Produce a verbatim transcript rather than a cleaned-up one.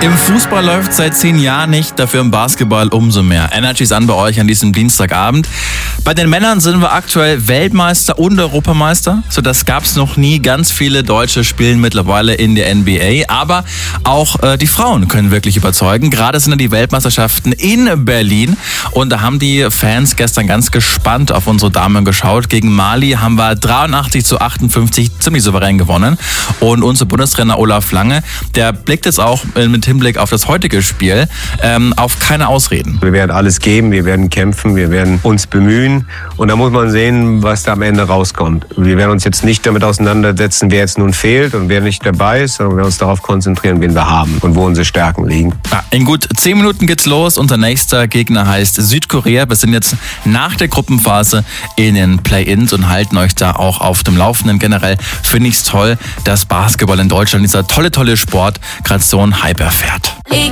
Im Fußball läuft seit zehn Jahren nicht, dafür im Basketball umso mehr. Energy ist an bei euch an diesem Dienstagabend. Bei den Männern sind wir aktuell Weltmeister und Europameister. So, das gab es noch nie. Ganz viele Deutsche spielen mittlerweile in der N B A. Aber auch äh, die Frauen können wirklich überzeugen. Gerade sind ja die Weltmeisterschaften in Berlin. Und da haben die Fans gestern ganz gespannt auf unsere Damen geschaut. Gegen Mali haben wir dreiundachtzig zu achtundfünfzig ziemlich souverän gewonnen. Und unser Bundestrainer Olaf Lange, der blickt jetzt auch mit Hinblick auf das heutige Spiel ähm, auf keine Ausreden. Wir werden alles geben, wir werden kämpfen, wir werden uns bemühen und da muss man sehen, was da am Ende rauskommt. Wir werden uns jetzt nicht damit auseinandersetzen, wer jetzt nun fehlt und wer nicht dabei ist, sondern wir werden uns darauf konzentrieren, wen wir haben und wo unsere Stärken liegen. Ja, in gut zehn Minuten geht's los. Unser nächster Gegner heißt Südkorea. Wir sind jetzt nach der Gruppenphase in den Play-ins und halten euch da auch auf dem Laufenden. Generell finde ich es toll, dass Basketball in Deutschland, dieser tolle, tolle Sport, gerade so einen Hype erfährt.